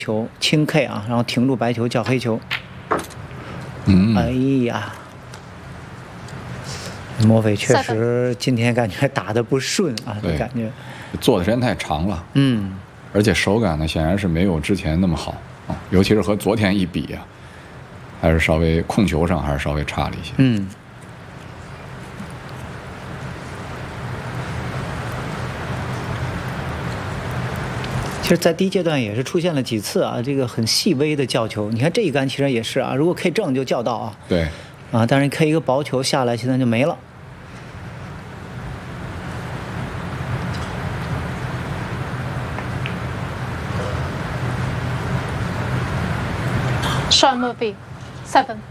球轻 K 啊，然后停住白球叫黑球。哎呀，莫非确实今天感觉打得不顺啊，这感觉做的时间太长了。而且手感呢，显然是没有之前那么好啊，尤其是和昨天一比啊，还是稍微控球上还是稍微差了一些。 其实，在第一阶段也是出现了几次啊，这个很细微的叫球。你看这一杆其实也是啊，如果 K 正就叫到啊。 对。 啊，但是 K 一个薄球下来，现在就没了。 Sean Murphy, 7.